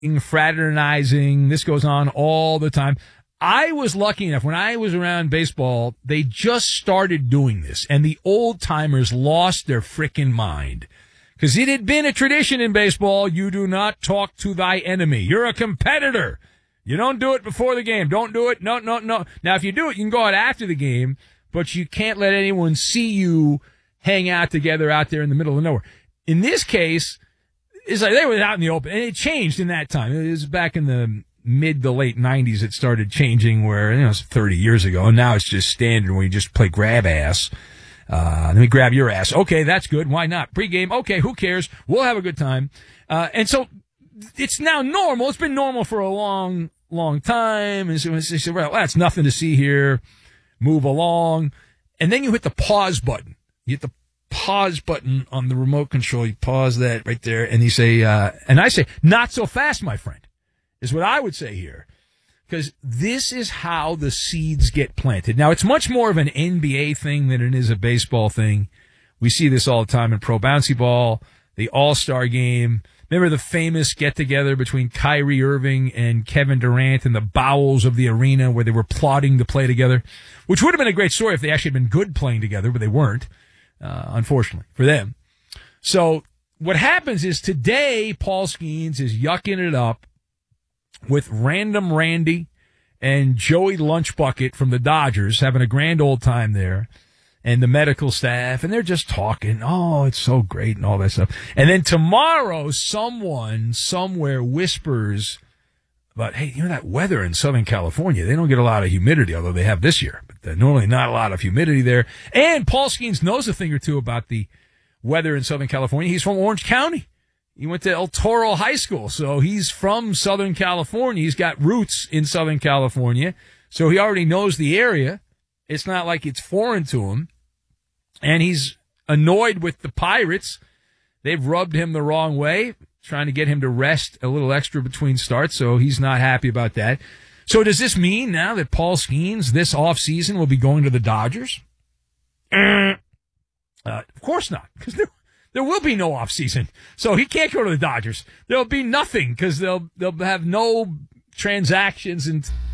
fraternizing. This goes on all the time. I was lucky enough when I was around baseball, they just started doing this, and the old timers lost their frickin' mind. Because it had been a tradition in baseball, you do not talk to thy enemy. You're a competitor. You don't do it before the game. Don't do it. No. Now, if you do it, you can go out after the game, but you can't let anyone see you hang out together out there in the middle of nowhere. In this case, it's like they were out in the open, and it changed in that time. It was back in the mid to late 90s it started changing where, it's 30 years ago, and now it's just standard when you just play grab ass. Let me grab your ass. Okay, that's good. Why not? Pre-game. Okay, who cares? We'll have a good time. And so it's now normal. It's been normal for a long, long time. And so they say, well, that's nothing to see here. Move along. And then you hit the pause button. You hit the pause button on the remote control. You pause that right there. And you say, and I say, not so fast, my friend, is what I would say here. Because this is how the seeds get planted. Now, it's much more of an NBA thing than it is a baseball thing. We see this all the time in pro bouncy ball, the All-Star game. Remember the famous get-together between Kyrie Irving and Kevin Durant in the bowels of the arena where they were plotting to play together, which would have been a great story if they actually had been good playing together, but they weren't, unfortunately, for them. So what happens is today Paul Skeens is yucking it up with Random Randy and Joey Lunchbucket from the Dodgers having a grand old time there, and the medical staff, and they're just talking, oh, it's so great and all that stuff. And then tomorrow someone somewhere whispers about, hey, that weather in Southern California, they don't get a lot of humidity, although they have this year, but normally not a lot of humidity there. And Paul Skeens knows a thing or two about the weather in Southern California. He's from Orange County. He went to El Toro High School, so he's from Southern California. He's got roots in Southern California, so he already knows the area. It's not like it's foreign to him. And he's annoyed with the Pirates. They've rubbed him the wrong way, trying to get him to rest a little extra between starts, so he's not happy about that. So does this mean now that Paul Skeens this offseason will be going to the Dodgers? Of course not, because there will be no offseason. So he can't go to the Dodgers. There'll be nothing because they'll have no transactions and